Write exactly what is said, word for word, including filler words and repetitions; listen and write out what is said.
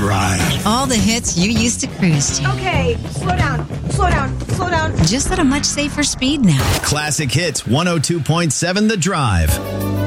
Drive. All the hits you used to cruise to. Okay, slow down, slow down, slow down. Just at a much safer speed now. Classic Hits one oh two point seven The Drive.